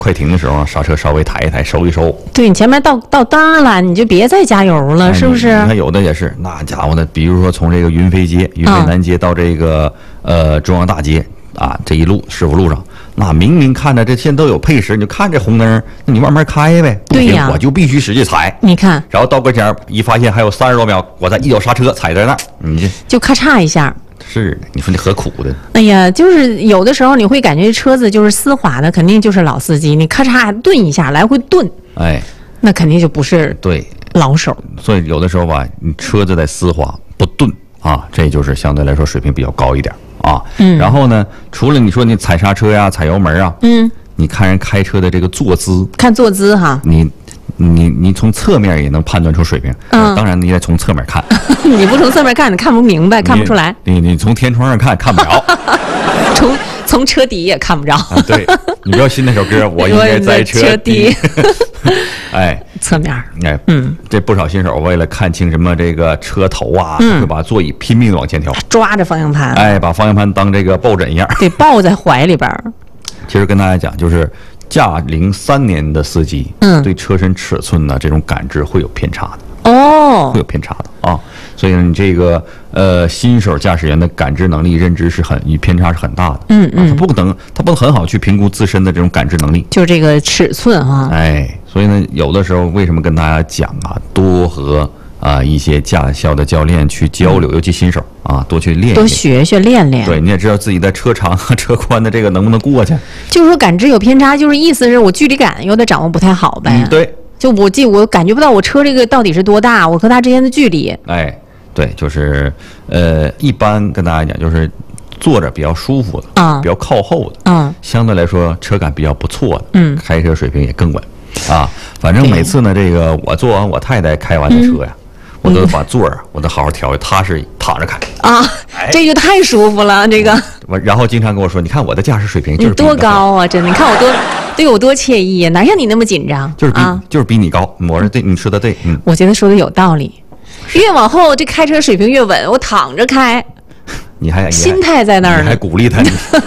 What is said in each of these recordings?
快停的时候，刹车稍微抬一抬，收一收。 对，你前面到档了，你就别再加油了，是不是？ 你看有的也是，那家伙的，比如说从这个云飞南街到这个中央大街啊，这一路市府路上，那明明看着这现在都有配时，你就看这红灯，那你慢慢开呗。 对呀， 我就必须使劲踩。 你看， 然后到跟前一发现还有30多秒，我再一脚刹车踩在那儿，你就咔嚓一下。 是的，你说你何苦的？ 哎呀，就是有的时候你会感觉车子就是丝滑的，肯定就是老司机，你咔嚓顿一下，来回顿， 哎， 那肯定就不是对老手。 所以有的时候吧，你车子在丝滑不顿啊，这就是相对来说水平比较高一点啊。然后呢，除了你说你踩刹车呀、踩油门啊，你看人开车的这个坐姿， 看坐姿哈， 你从侧面也能判断出水平。当然你得从侧面看。 你不从侧面看，你看不明白，看不出来。 你从天窗上看不着。 从车底也看不着。 对，你不要信那首歌，我应该在车底。哎， 侧面。 哎，这不少新手为了看清什么这个车头啊，会把座椅拼命的往前调， 抓着方向盘。 哎，把方向盘当这个抱枕一样， 得抱在怀里边。 其实跟大家讲，就是驾龄3年的司机，对车身尺寸呢这种感知会有偏差的。会有偏差的啊。所以你这个新手驾驶员的感知能力、认知偏差是很大的。他不能很好去评估自身的这种感知能力， 就这个尺寸哈。 哎，所以呢，有的时候为什么跟大家讲啊，多和一些驾校的教练去交流，尤其新手啊，多去练， 多学练。 对，你也知道自己的车长和车宽的这个能不能过去。 就是说感知有偏差，就是意思是我距离感有点掌握不太好呗。 对。 就我感觉不到我车这个到底是多大，我和它之间的距离。 哎，对，就是一般跟大家讲，就是坐着比较舒服的，比较靠后的，相对来说车感比较不错的，开车水平也更稳啊。反正每次呢，这个我坐完我太太开完的车呀，我都把座儿我都好好调，踏实躺着开啊， 这就太舒服了。这个然后经常跟我说，你看我的驾驶水平就是多高啊，真的，你看我多惬意啊，哪像你那么紧张？ 就是比你高。我说对，你说的对， 我觉得说的有道理。越往后这开车水平越稳，我躺着开， 你还心态在那儿呢， 你还鼓励他。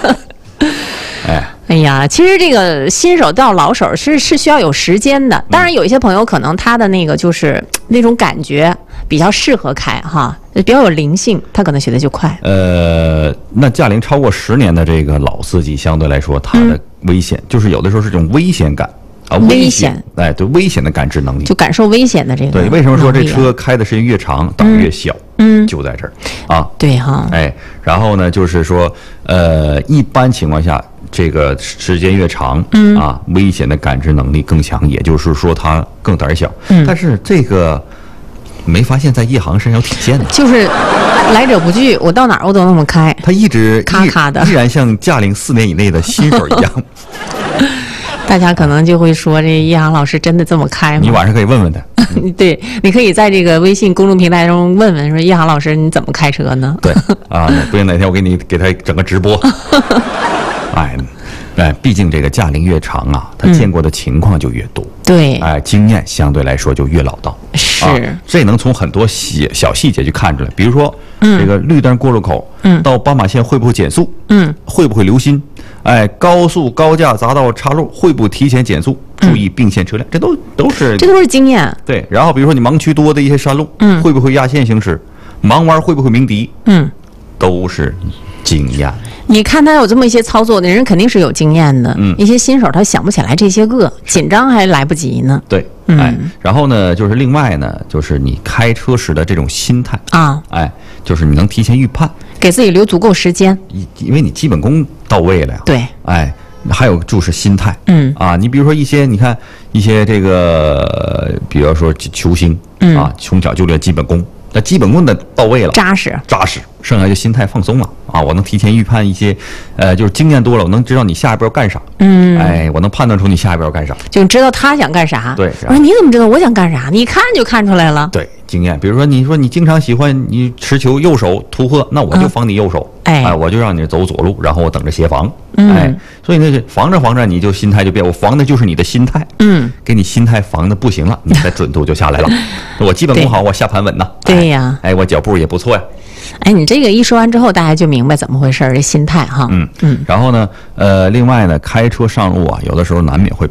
哎呀，其实这个新手到老手是需要有时间的。当然，有一些朋友可能他的那个就是那种感觉比较适合开哈，比较有灵性，他可能学的就快。 那驾龄超过10年的这个老司机，相对来说他的危险，就是有的时候是这种危险感啊，危险，哎，对，危险的感知能力， 就感受危险的这个。 对，为什么说这车开的时间越长，档越小？就在这儿啊。 对哈。 哎，然后呢，就是说，一般情况下，这个时间越长，啊，危险的感知能力更强，也就是说它更胆小。但是这个没发现，在叶航身上有体现的， 就是来者不拒，我到哪儿我都那么开， 他一直咔咔的， 依然像驾龄4年以内的新手一样。 大家可能就会说，这叶航老师真的这么开吗？ 你晚上可以问问他。 对，你可以在这个微信公众平台中问问，说叶航老师你怎么开车呢？ 对啊，不行，哪天我给他整个直播。哎，毕竟这个驾龄越长啊，他见过的情况就越多。 对， 哎，经验相对来说就越老道。 是， 这能从很多小细节去看出来。比如说，这个绿灯过路口，到斑马线会不会减速？会不会留心？哎，高速高架匝道岔路会不会提前减速？注意并线车辆，这都是经验。 对，然后比如说你盲区多的一些山路，会不会压线行驶？盲弯会不会鸣笛？都是经验。 你看他有这么一些操作的人，肯定是有经验的。一些新手他想不起来这些个，紧张还来不及呢。 对，哎，然后呢，就是另外呢，就是你开车时的这种心态啊，哎，就是你能提前预判， 给自己留足够时间， 因为你基本功到位了呀。 对， 哎，还有就是心态，你比如说你看一些这个，比如说球星啊，从小就练基本功。那基本功的到位了，扎实，剩下就心态放松了啊！我能提前预判一些，就是经验多了，我能知道你下一步要干啥。哎，我能判断出你下一步要干啥， 就知道他想干啥。 对， 我说你怎么知道我想干啥？你一看就看出来了。 对，经验。比如说你经常喜欢你持球右手突破，那我就防你右手。哎，我就让你走左路，然后我等着协防。哎，所以那是防着你就心态就变，我防的就是你的心态。给你心态防的不行了，你的准度就下来了。我基本功好，我下盘稳呐。 对呀， 哎，我脚步也不错呀。 哎，你这个一说完之后，大家就明白怎么回事，这心态哈。 然后呢，另外呢，开车上路啊，有的时候难免会